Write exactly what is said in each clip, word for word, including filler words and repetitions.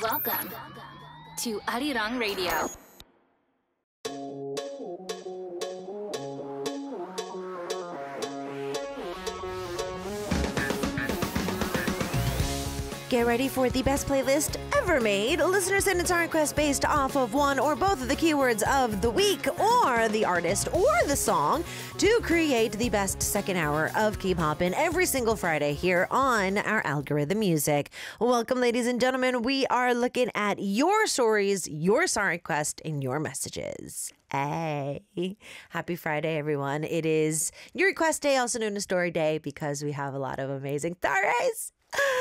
Welcome to Arirang Radio. Get ready for the best playlist ever made. Listeners send in song requests based off of one or both of the keywords of the week or the artist or the song to create the best second hour of K-Popin every single Friday here on our algorithm music. Welcome, ladies and gentlemen. We are looking at your stories, your song request, and your messages. Hey, happy Friday, everyone. It is your request day, also known as story day, because we have a lot of amazing stories.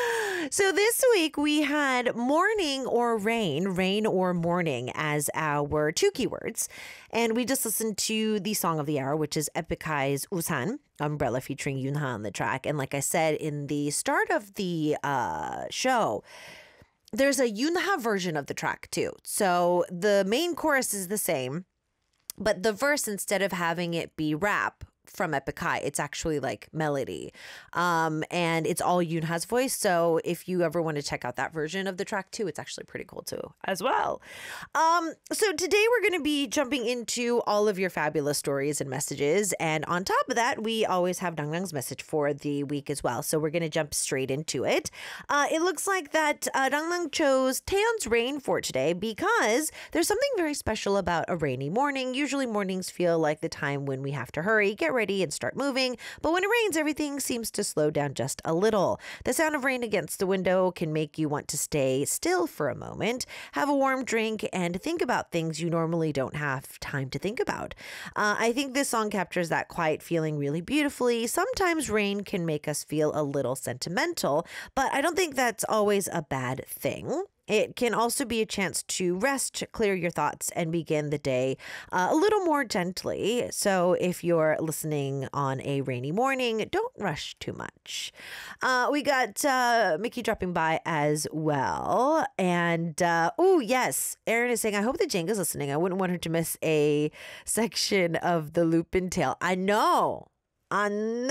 So this week we had morning or rain, rain or morning as our two keywords. And we just listened to the song of the hour, which is Epicai's Usan, Umbrella featuring Yoonha on the track. And like I said in the start of the uh, show, there's a Yoonha version of the track too. So the main chorus is the same, but the verse, instead of having it be rap from Epicai, it's actually like melody. Um, and it's all Yoonha's voice. So if you ever want to check out that version of the track too, it's actually pretty cool too as well. Um, so today we're going to be jumping into all of your fabulous stories and messages. And on top of that, we always have Dang Dang's message for the week as well. So we're going to jump straight into it. Uh, it looks like that uh, Dang Dang chose Taeyeon's Rain for today because there's something very special about a rainy morning. Usually mornings feel like the time when we have to hurry, get ready, and start moving. But when it rains, everything seems to slow down just a little. The sound of rain against the window can make you want to stay still for a moment, have a warm drink, and think about things you normally don't have time to think about. Uh, I think this song captures that quiet feeling really beautifully. Sometimes rain can make us feel a little sentimental, but I don't think that's always a bad thing. It can also be a chance to rest, clear your thoughts, and begin the day uh, a little more gently. So if you're listening on a rainy morning, don't rush too much. Uh, we got uh, Mickey dropping by as well. And, uh, oh, yes, Erin is saying, I hope that Jenga's listening. I wouldn't want her to miss a section of the Lupin tale. I know. I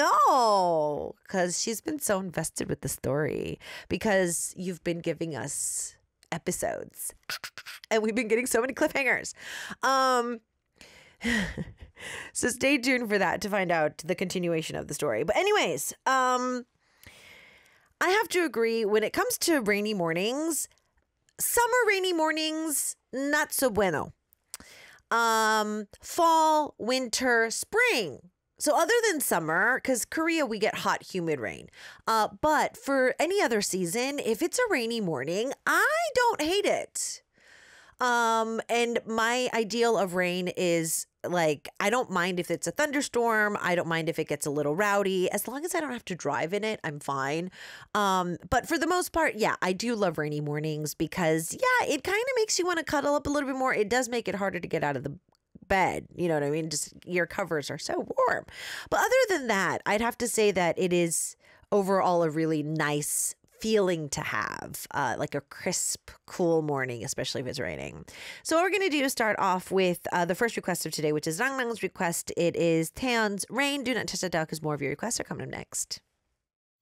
know. Because she's been so invested with the story. Because you've been giving us episodes and we've been getting so many cliffhangers. Um, so stay tuned for that to find out the continuation of the story. But anyways, um, I have to agree when it comes to rainy mornings, summer rainy mornings, not so bueno. Um, fall, winter, spring. So other than summer, because Korea, we get hot, humid rain. Uh, but for any other season, if it's a rainy morning, I don't hate it. Um, and my ideal of rain is like, I don't mind if it's a thunderstorm. I don't mind if it gets a little rowdy. As long as I don't have to drive in it, I'm fine. Um, but for the most part, yeah, I do love rainy mornings because, yeah, it kind of makes you want to cuddle up a little bit more. It does make it harder to get out of the bed, you know what I mean? Just your covers are so warm. But other than that, I'd have to say that it is overall a really nice feeling to have, uh, like a crisp, cool morning, especially if it's raining. So what we're going to do is start off with uh, the first request of today, which is Dang Dang's request. It is Taeyeon's Rain. Do not touch that dial because more of your requests are coming up next.